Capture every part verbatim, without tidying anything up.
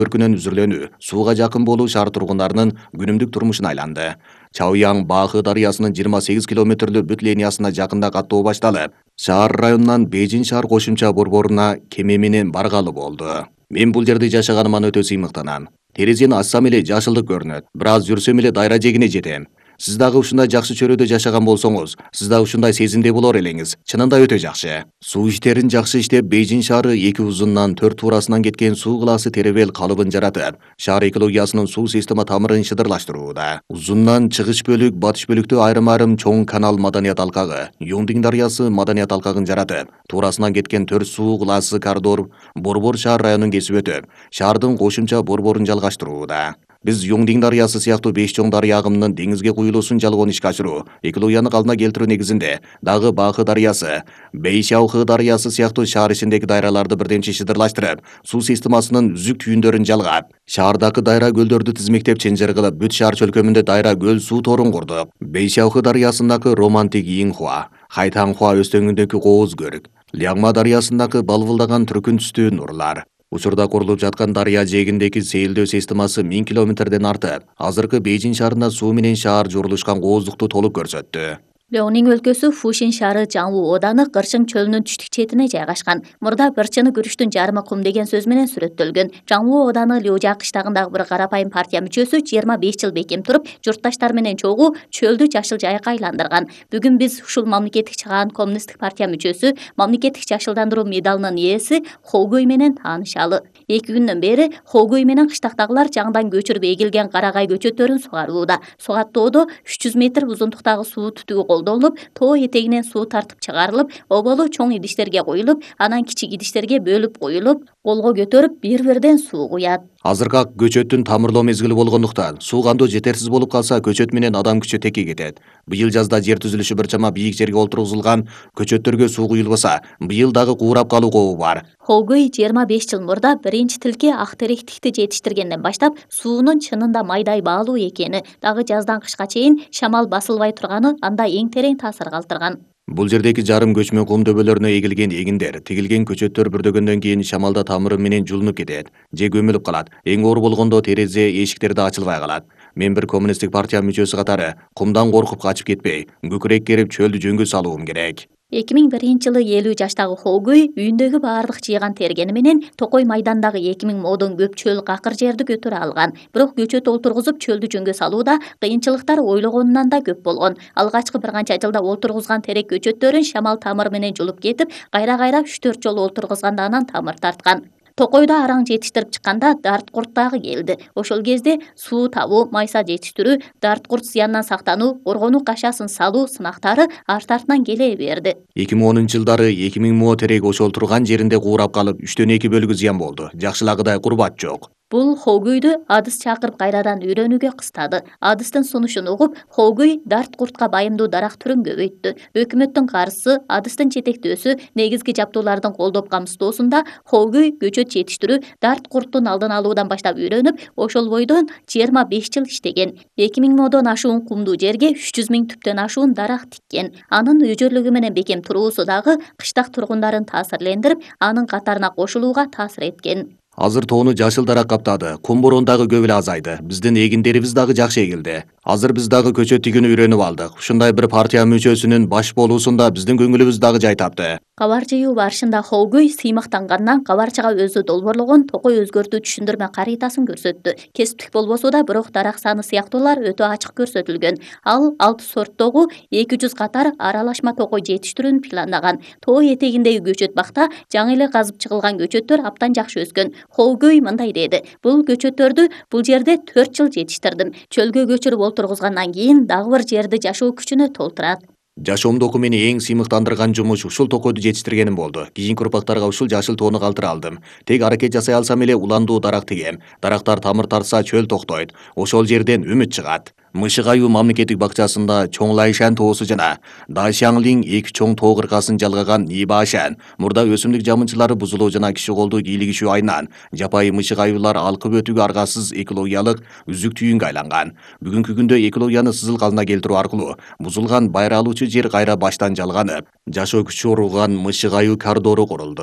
көркүнөн үзүрленүү, сууга жакын болуу шаар тургундарынын күнүмдүк турмушуна айланды. Чаояң Баахы дарыясынын жыйырма сегиз километрлүү бүт линиясына жакында каттоо башталып, шаар районунан Бейжин шаар кошумча борборуна кеме менен баргалы болду. Мен бул жерде жашаганыма өтө сыймыктанам. Терезени ачсам эле жашылдык көрүнөт. Бир аз жүрсөм эле дайра жегине жетем. Сиз дагы ушундай жакшы чөрөдө жашаган болсоңуз, сиз да ушундай сезимде болор элеңиз. Чынында өтө жакшы. Суу иштерин жакшы иштеп, Бейжин шаары эки узундан төрт туурасынан кеткен суу кылаасы теребел калыбын жаратып, шаар экологиясынын суу система тамырын шыдырлаштырууда. Узундан чыгыш бөлүк батыш бөлүктө айрым-айрым чоң канал маданият алкагы, Юңдиң дарыясы маданият алкагын жаратып, туурасынан кеткен төрт суу кылаасы коридор борбор шаар районун кесип өтүп, шаардын кошумча борборун жалгаштырууда. Биз Юңдиң дарыясы сыяктуу беш чоң дарыя агымынын деңизге куюлуусун жалгоон ишке ашыруу, экологияны калдына келтирүү негизинде дагы Баахы дарыясы, Бейшаухы дарыясы сыяктуу шаар ичиндеги дайраларды бирдемчи шыдырлаштырып, суу системасынын үзүк түйүндөрүн жалгап, шаардагы дайра көлдөрдү тизмектеп ченжер кылып, бүт шаар чөлкөмүндө дайра көл суу торун курдук. Бейшаухы дарыясындагы романтик Инхуа, Хайтаңхуа өстөңүндөгү Кооз көрүк, Лягма дарыясындагы балбылдаган түркүн түстүү нурлар. Учурда курулуп жаткан дарыя жээгиндеги сейилдөө системасы миң километрден артып, азыркы Бейжин шаарына суу менен шаар журулушкан кооздукту толук көрсөттү. Леонин өлкөсү Фушин шаары Жаңлу ооданы Кырчың чөлүнүн түштүк четине жайгашкан. Мурда бир чыны күрүштүн жарымы кум деген сөз менен сүрөттөлгөн. Жаңлу ооданы Лёжа кыштагындагы бир карапайым партия мүчөсү жыйырма беш жыл бекем туруп, журтташтар менен чогуу чөлдү жашыл жайыкка айландырган. Бүгүн биз ушул мамлекеттик чыгаан коммунисттик партия мүчөсү, мамлекеттик жашылдандыруу медалынын ээси Хогой менен таанышалы. Эки күндөн бери Хогой менен кыштактагылар жаңдан көчүрүп эгилген карагай көчөттөрүн сугарууда. Сугаттоодо үч жүз метр узундуктагы суу түтүгү колдонулуп, тоо этегинен суу тартып чыгарылып, оболу чоң идиштерге коюлуп, анан кичик идиштерге бөлүп коюлуп, колго көтөрүп бир-бирден суу куят. Азыркы көчөттүн тамырлоо мезгили болгондуктан, суу кандуу жетерсиз болуп калса, көчөт менен адам күчү теке кетет. Быйыл жазда жер түзүлүшү бир чама бийик жерге олтургузулган көчөттөргө суу куюлбаса, быйыл дагы куурап калуу кообу бар. Хогой жыйырма беш жыл мурда биринчи тилке ак теректикти жетиштиргенден баштап, суунун чынында майдай баалуу экени, дагы жаздан кышка чейин шамал басылбай турганы анда эң терең таасир калтырган. Бул жердеги жарым көчмө кум дөбөлөрүнө эгилген эгиндер, тигилген көчөттөр бүрдөгөндөн кийин шамалда тамыры менен жулунуп кетет, же көмүлүп калат. Эң оор болгондо терезе, эшиктер да ачылбай калат. Мен бир коммунисттик партия мүчөсү катары кумдан коркуп качып кетпей, көкүрөк керип чөлдү жөнгө салуум керек. эки миң биринчи жылы элүү жаштагы Хогой үйүндөгү баардык жыйган тергени менен Токой майдандагы эки миң модон көп чөл какыр жерди көтөрө алган. Бирок көчөт олтургузуп чөлдү жөнгө салууда кыйынчылыктар ойлогонунан да көп болгон. Алгачкы бир канча жылда олтургузган терек көчөттөрүн шамал тамыры менен жулуп кетип, кайра-кайра үч төрт жолу олтургузганда анан тамыр тарткан. Токойдо араң жетиштирип чыкканда дарт курт дагы келди. Ошол кезде суу табуу, майса жетиштирүү, дарт курт зыяндан сактануу, оргонуу кашасын салуу сынактары арт артынан келе берди. эки миң онунчу жылдары эки миң мо терек ошол турган жеринде куурап калып, үчтөн эки бөлүгү зыян болду. Жакшылагыдай курбат жок. Бул Хогойду адыс чакырып кайрадан үйрөнүүгө кыстады. Адыстын сунушун угуп, Хогой дарт куртка байымдуу дарак түрүн көбөйттү. Өкмөттүн каржысы, адыстын жетектөөсү, негизги жабдуулардын колдоп камсыздоосунда Хогой көчөт жетиштирүү, дарт курттун алдын алуудан баштап үйрөнүп, ошол бойдон жыйырма беш жыл иштеген. эки миң модон ашуун кумдуу жерге үч жүз миң түптөн ашуун дарак тиккен. Анын өжөрлүгү менен бекем туруусу дагы кыштак тургундарын таасирлендирип, анын катарына кошулууга таасир эткен. Азыр тоону жашыл дарак каптады, кум борон дагы көп эле азайды. Биздин эгиндерибиз дагы жакшы эгилди. Азыр биз дагы көчөт тигүүнү үйрөнүп алдык. Ушундай бир партия мүчөсүнүн баш болуусунда биздин көңүлүбүз дагы жай тапты. Кабар жыйуу барышында Хогой сыймыктангандан кабарчыга өзү долбоорлогон Токой өзгөртүү түшүндүрмө каритасын көрсөттү. Кесиптик болбосо да, бирок дарак саны сыяктуулар өтө ачык көрсөтүлгөн. Ал алты сорттогу эки жүз катар аралашма токой жетиштирүүнү планлаган. Тоо этегиндеги көчөт бакта жаңы эле казып чыгылган көчөттөр абдан жакшы өскөн. Хогой мындай деди: бул көчөттөрдү бул жерде төрт жыл жетиштирдим. Чөлгө көчүрүп олтургузгандан кийин дагы бир жерди жашоо күчүнө толтурат. Жашоомдоку мени эң сыймыктандырган жумуш ушул токойду жетиштиргеним болду. Кийинки урпактарга ушул жашыл тоону калтыра алдым. Тек аракет жасай алсам эле уландуу дарак тигем. Дарактар тамыр тартса чөл токтойт. Ошол жерден үмүт чыгат. Мышык айуу мамлекеттик бакчасында Чоң Лайшан тоосу жана Дашаңлин эки чоң тоо кыркасын жалгаган Нибашан мурда өсүмдүк жамынчылары бузулуу жана киши колду кийлигишүү айынан жапайы мышык аюулар алкып өтүүгө аргасыз экологиялык үзүк түйүнгө айланган. Бүгүнкү күндө экологияны сызыл калына келтирүү аркылуу бузулган байра алуучу жер кайра баштан жалганып, жашоо күчү уруган мышык аюу коридору курулду.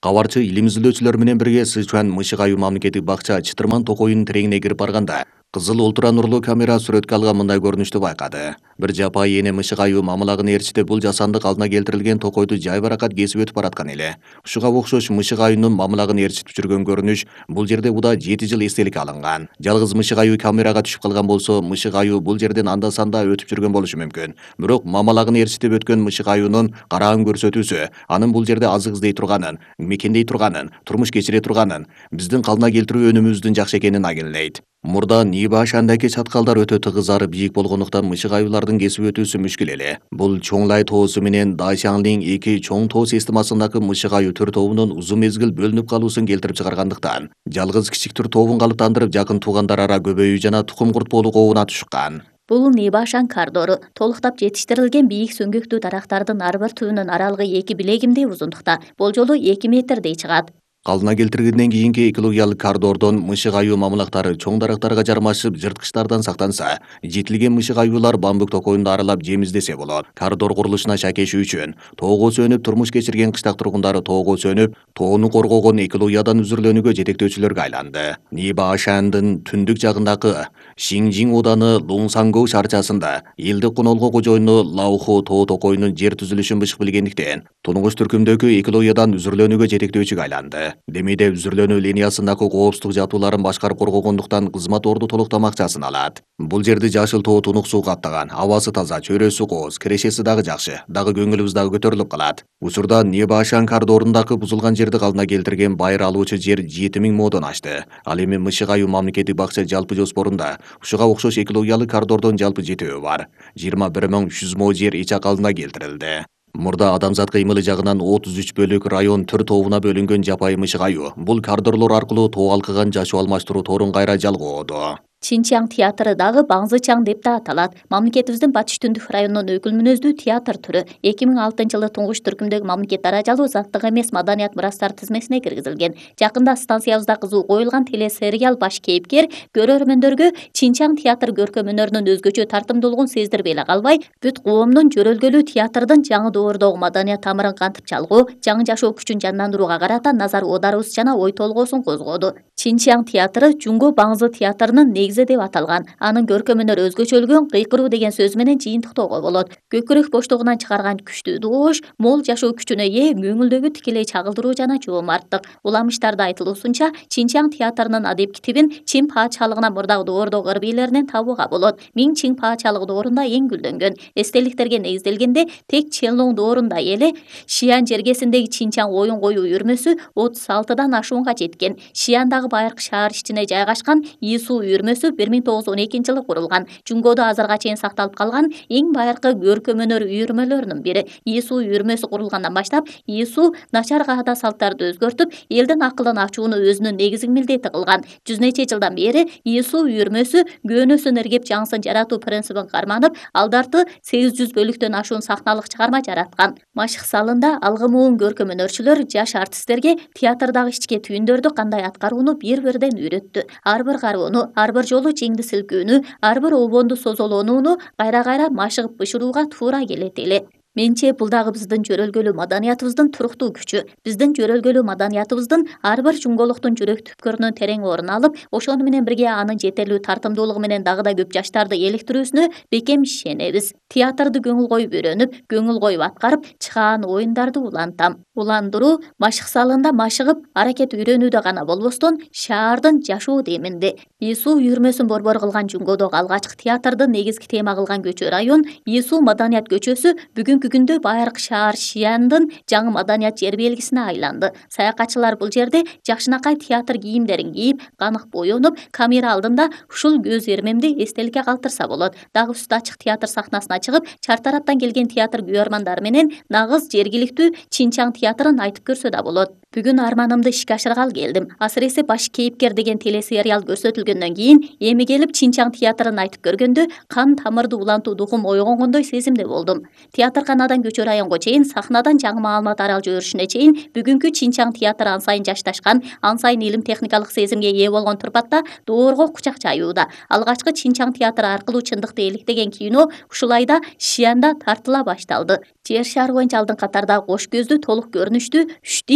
Кабарчы илим изилдөөчүлөр менен бирге Сычуан Мышык Аюу мамлекеттик бакча Чытырман токойунун тереңине кирип барганда кызыл ультра нурлуу камера сүрөткө алган мындай көрүнүштү байкады. Бир жапайы эне Мышык Аюу мамылагын ээрчитип бул жасандык алдына келтирилген токойду жайбаракат кесип өтүп бараткан эле. Ушуга окшош Мышык Аюунун мамылагын ээрчитип жүргөн көрүнүш бул жерде буда жети жыл эстеликке алынган. Жалгыз Мышык Аюу камерага түшүп калган болсо, Мышык Аюу бул жерден анда санда өтүп жүргөн болушу мүмкүн. Бирок мамылагын ээрчитип өткөн Мышык Аюунун караан көрсөтүүсү анын бул жерде азык издей турганын, мекендей турганын, турмуш кечире турганын, биздин калдына келтирүү өнүмүбүздүн жакшы экенин агилейт. Мурда Ниба Шандайки чаткалдар өтө тыгыз ары бийик болгондуктан Мышык Аюулардын кесип өтүүсү мүшкүл эле. Бул Чоңлай тоосу менен Дайшанлин эки чоң тоо системасындагы Мышык Аюу төр тобунун узун мезгил бөлүнүп калуусун келтирип чыгаргандыктан, жалгыз кичик төр тобун калыптандырып жакын туугандар ара көбөйүү жана тукум куртпоолуу кообуна түшкан. Бул Нибашан коридору толуктап жетиштирилген бийик сөңгүктүү дарактардын ар бир түбүнүн аралыгы эки билегимдей узундукта, болжолу эки метрдей чыгат. Калдына келтиргенден кийинки экологиялык коридордон Мышык Аюу мамылактары чоң дарактарга жармашып жырткычтардан сактанса, жетилген Мышык Аюулар бамбук токойунду аралап жем издесе болот. Коридор курулушуна шакеши үчүн тоого сөнүп турмуш кечирген кыштак тургундары тоого сөнүп, тоону коргогон экологиядан үзүрлөнүүгө жетектөөчүлөргө айланды. Ниба Ашандын түндүк жагындагы Шинжин ооданы Луңсангоо шаарчасында элдик конолго кожоюну Лауху тоо токойунун жер түзүлүшүн бышык билгендиктен, тунугуш түркүмдөгү экологиядан үзүрлөнүүгө жетектөөчүгө айланды. Демейде үзүрлөнүү линиясындагы коопсуздук жатууларын башкарып коргогондуктан кызмат орду толуктам акчасын алат. Бул жерди жашыл тоо тунук суу каптаган, абасы таза, чөйрөсү кооз, кирешеси дагы жакшы, дагы көңүлүбүз дагы көтөрүлүп калат. Учурда Небашан коридорундагы бузулган жерди калдына келтирген байыр алуучу жер жети миң модон ашты. Ал эми Мышык Аюу мамлекеттик бакча жалпы жоспорунда ушуга окшош экологиялык коридордон жалпы жетөө бар. жыйырма бир миң үч жүз мо жер ича калдына келтирилди. Мурда адамзат кыймылы жагынан отуз үч бөлүк район төр тобуна бөлүнгөн жапайы Мышык Аюу бул коридорлор аркылуу тоо алкыган жашоо алмаштыруу торун кайра жалгоодо. Чинчан театры дагы Баңзычаң деп да аталат. Мамлекетибиздин батыш түндүк районунун өкүл мүнөздүү театр түрү эки миң алтынчы жылы туңгуш түркүмдөгү мамлекет даражалуу заттык эмес маданият мурастар тизмесине киргизилген. Жакында станциябызда кызуу коюлган телесериал баш кейипкер көрөрмөндөргө Чинчан театр көркөм өнөрүнүн өзгөчө тартымдуулугун сездирбей эле калбай, бүт коомдун жөрөлгөлүү театрдын жаңы доордогу маданият тамырын кантип чалгуу, жаңы жашоо күчүн жандандырууга карата назар оодарыбыз жана ой толгоосун козгоду. Чинчан театры Жунго Баңзы театрынын негизи деп аталган. Анын көркөм өнөр өзгөчөлүгүн кыйкыруу деген сөз менен жыйынтыктоого болот. Көкүрөк боштугунан чыгарган күчтүү добуш, мол жашоо күчүнө ээ, көңүлдөгү тикелей чагылдыруу жана жоомарттык. Уламыштарда айтылуусунча, Чинчан театрынын адеп китибин Чин паачалыгына мурдагы доордогу ыр бийлеринен табууга болот. Миң Чин паачалыгы доорунда эң гүлдөнгөн. Эстеликтерге негизделгенде тек Ченлоң доорунда эле Шиян жергесиндеги Чинчан оюн коюу үйүрмөсү отуз алтыдан ашуунга жеткен. Шияндагы байыркы шаар ичине жайгашкан Исуу үйүрмөсү бир миң тогуз жүз он экинчи жылы курулган. Жунгодо азырга чейин сакталып калган эң байыркы көркөм өнөр үйүрмөлөрүнүн бири. Исуу үйүрмөсү курулгандан баштап Исуу начар каада салттарды өзгөртүп, элдин акылын ачууну өзүнүн негизги милдети кылган. Жүз нече жылдан бери Исуу үйүрмөсү көөнөсүн эргеп жаңысын жаратуу принцибин карманып, алдарты сегиз жүз бөлүктөн ашуун сахналык чыгарма жараткан. Машык салында алгы муун көркөм өнөрчүлөр жаш артисттерге театрдагы ички түйүндөрдү кандай аткарууну бир-бирден үйрөттү. Ар бир кароону, ар бир жолу жеңди силкүүнү, ар бир обонду созолонууну кайра-кайра машыгып бышырууга туура келет эле. Менче бул дагы биздин жөрөлгөлүү маданиятыбыздын туруктуу күчү. Биздин жөрөлгөлүү маданиятыбыздын ар бир жуңголуктун жүрөк түпкөрүнөн терең орун алып, ошону менен бирге анын жетерлүү тартымдуулугу менен дагы да көп жаштарды эликтирүүсүнө бекем ишенебиз. Театрды көңүл коюп үйрөнүп, көңүл коюп аткарып, чыгаан оюндарды улантам. Уландыруу, машык салында машыгып, аракет үйрөнүүдө гана болбостон, шаардын жашоо деминде. Исуу үйүрмөсүн борбор кылган Жунгодогу алгачкы театрды негизги тема кылган көчө район Исуу маданият көчөсү бүгүнкү күндө байыркы шаар Шияндын жаңы маданият жер белгисине айланды. Саякатчылар бул жерде жакшынакай театр кийимдерин кийип, канык боенуп, камера алдында ушул көз эрмемди эстеликке калтырса болот. Дагы үстү ачык театр сахнасына чыгып, чар тараптан келген театр күйөрмандары менен нагыз жергиликтүү Чинчан театрын айтып көрсө да болот. Бүгүн арманымды ишке ашыргалы келдим. Асыресе баш кейипкер деген телесериал көрсөтүлгөндөн кийин эми келип Чинчан театрын айтып көргөндө кан тамырды улантуу духум ойгонгондой сезимде болдум. Театрканадан көчө районго чейин, сахнадан жаңы маалымат аралжоо өрүшүнө чейин бүгүнкү Чинчан театры ан сайын жашташкан, ан сайын илим техникалык сезимге ээ болгон турпатта доорго кучак жаюуда. Алгачкы Чинчан театры аркылуу чындыкты эликтеген кино ушул айда Шиянда тартыла башталды. Жер шары боюнча алдын катарда кош көздүү, толук көрүнүштүү, үчтий сүрөткө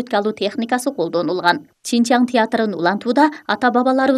алуу техникасы колдонулган. Чинчаң театрын улантууда ата бабаларыбыз